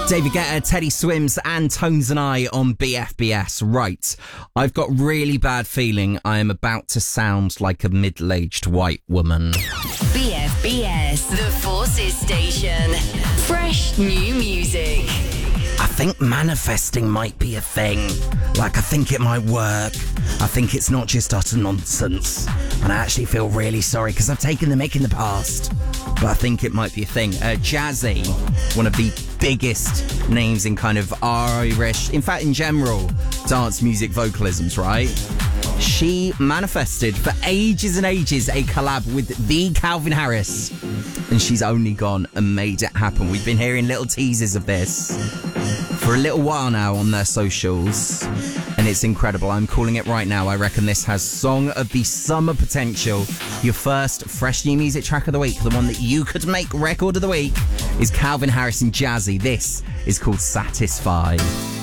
David Guetta, Teddy Swims and Tones and I on BFBS. Right, I've got really bad feeling I am about to sound like a middle-aged white woman. BFBS, the Forces Station. Fresh new music. I think manifesting might be a thing. Like, I think it might work. I think it's not just utter nonsense. And I actually feel really sorry because I've taken the mick in the past. But I think it might be a thing. Jazzy, one of the biggest names in kind of Irish, in fact, in general, dance music vocalisms, right? She manifested for ages and ages a collab with the Calvin Harris. And she's only gone and made it happen. We've been hearing little teasers of this for a little while now on their socials. And it's incredible. I'm calling it right now. I reckon this has Song of the Summer potential. Your first fresh new music track of the week, the one that you could make record of the week, is Calvin Harris and Jazzy. This is called Satisfy.